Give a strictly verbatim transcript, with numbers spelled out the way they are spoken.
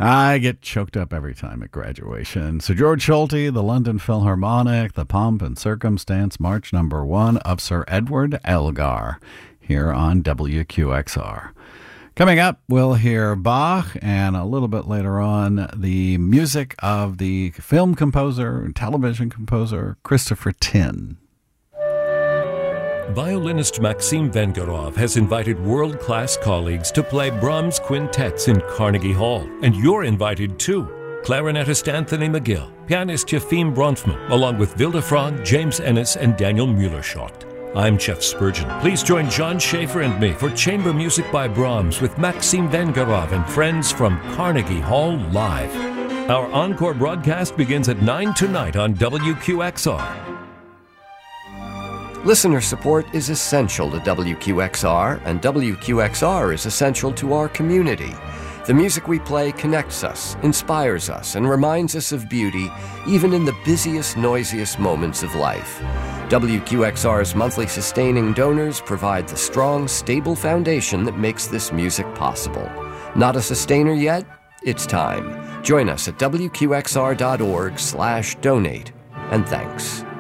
I get choked up every time at graduation. Sir George Schulte, the London Philharmonic, the Pomp and Circumstance, March number one of Sir Edward Elgar, here on W Q X R. Coming up, we'll hear Bach, and a little bit later on, the music of the film composer and television composer Christopher Tin. Violinist Maxim Vengerov has invited world-class colleagues to play Brahms quintets in Carnegie Hall, and you're invited too. Clarinetist Anthony McGill, pianist Yefim Bronfman, along with Vilde Frang, James Ennis, and Daniel Mueller-Schott. I'm Jeff Spurgeon. Please join John Schaefer and me for chamber music by Brahms with Maxim Vengerov and friends from Carnegie Hall Live. Our encore broadcast begins at nine tonight on W Q X R. Listener support is essential to W Q X R, and W Q X R is essential to our community. The music we play connects us, inspires us, and reminds us of beauty, even in the busiest, noisiest moments of life. W Q X R's monthly sustaining donors provide the strong, stable foundation that makes this music possible. Not a sustainer yet? It's time. Join us at W Q X R dot org slash donate, and thanks.